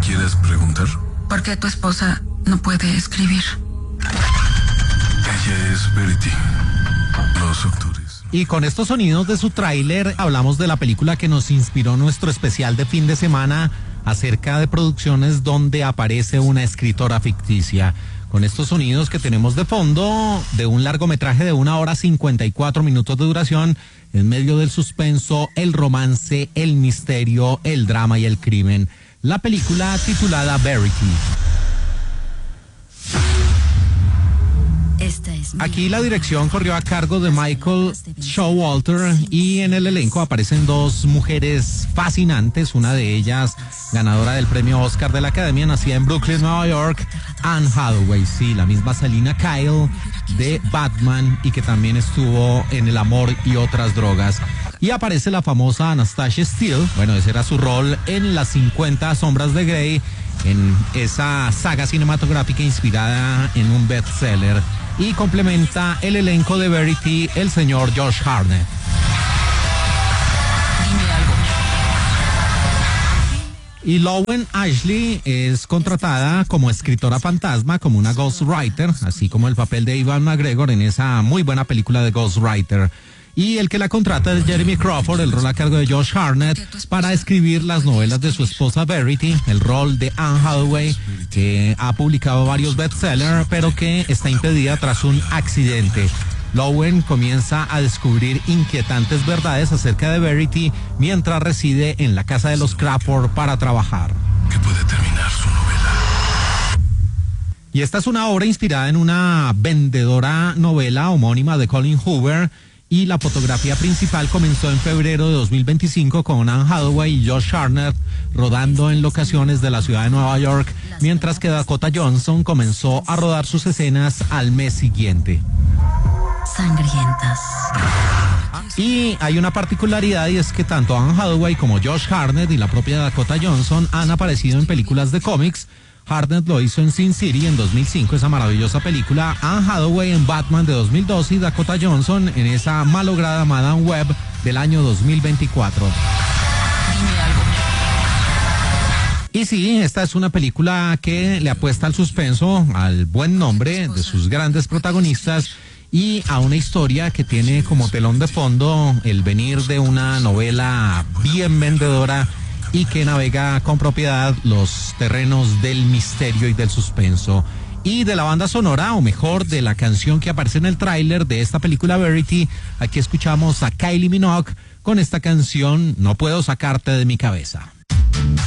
¿Quieres preguntar? ¿Por qué tu esposa no puede escribir? Ella es Verity. Los actores. Y con estos sonidos de su tráiler hablamos de la película que nos inspiró nuestro especial de fin de semana acerca de producciones donde aparece una escritora ficticia. Con estos sonidos que tenemos de fondo de un largometraje de 1 hora 54 minutos de duración, en medio del suspenso, el romance, el misterio, el drama y el crimen. La película titulada Verity. Aquí la dirección corrió a cargo de Michael Showalter y en el elenco aparecen dos mujeres fascinantes, una de ellas ganadora del premio Oscar de la Academia, nacida en Brooklyn, Nueva York, Anne Hathaway, sí, la misma Selina Kyle de Batman y que también estuvo en El amor y otras drogas. Y aparece la famosa Anastasia Steele, bueno, ese era su rol en Las 50 sombras de Grey, en esa saga cinematográfica inspirada en un bestseller. Y complementa el elenco de Verity el señor Josh Hartnett. Dime algo. Y Lowen Ashley es contratada como escritora fantasma, como una ghostwriter, así como el papel de Ewan McGregor en esa muy buena película de Ghostwriter. Y el que la contrata es Jeremy Crawford, el rol a cargo de Josh Hartnett, para escribir las novelas de su esposa Verity, el rol de Anne Hathaway, que ha publicado varios bestsellers, pero que está impedida tras un accidente. Lowen comienza a descubrir inquietantes verdades acerca de Verity mientras reside en la casa de los Crawford para trabajar. Que puede terminar su novela. Y esta es una obra inspirada en una vendedora novela homónima de Colin Hoover. Y la fotografía principal comenzó en febrero de 2025 con Anne Hathaway y Josh Hartnett rodando en locaciones de la ciudad de Nueva York, mientras que Dakota Johnson comenzó a rodar sus escenas al mes siguiente. Sangrientas. Y hay una particularidad y es que tanto Anne Hathaway como Josh Hartnett y la propia Dakota Johnson han aparecido en películas de cómics. Hartnett lo hizo en Sin City en 2005, esa maravillosa película. Anne Hathaway en Batman de 2012 y Dakota Johnson en esa malograda Madame Web del año 2024. Dime algo. Y sí, esta es una película que le apuesta al suspenso, al buen nombre de sus grandes protagonistas y a una historia que tiene como telón de fondo el venir de una novela bien vendedora y que navega con propiedad los terrenos del misterio y del suspenso. Y de la banda sonora, o mejor, de la canción que aparece en el tráiler de esta película Verity, aquí escuchamos a Kylie Minogue con esta canción No puedo sacarte de mi cabeza.